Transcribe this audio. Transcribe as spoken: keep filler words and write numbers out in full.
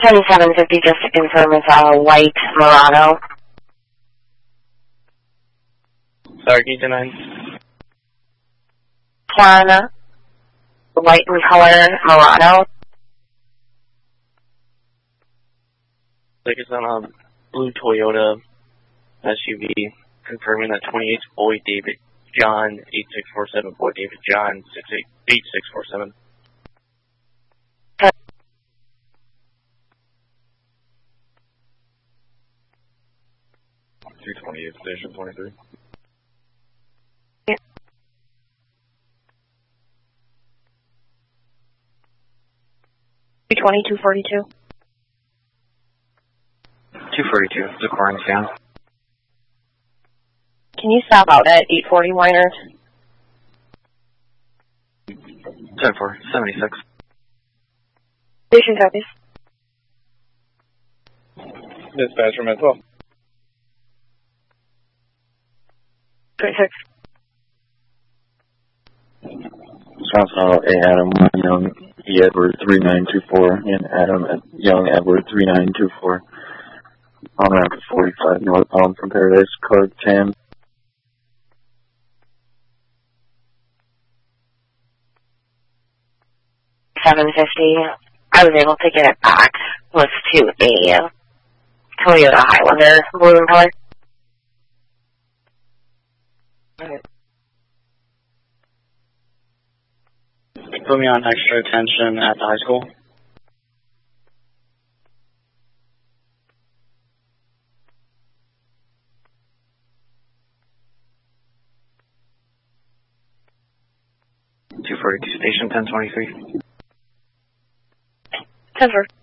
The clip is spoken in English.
ten seven fifty, just to confirm, is a white Murano. Sorry, can you deny? ten, white in color, Murano. Like it's on a blue Toyota S U V, confirming that twenty-eight Boy David John eight six four seven, Boy David John six eight eight six four seven. two twenty-eight, station twenty-three. Yeah. two twenty, two forty-two. two forty-two, it's a Corin scan. Can you stop out at eight forty Weiner? ten four, seventy-six. Station copies. Dispatch from as well. twenty-six. Wisconsin A. Adam Young, E. Edward three nine two four, and Adam Young Edward three nine two four. On ramp forty-five northbound from Paradise, code ten. seven fifty. I was able to get it back. Was to a Toyota Highlander, blue in color. Put me on extra attention at the high school. two forty-two, station ten twenty-three. ten four.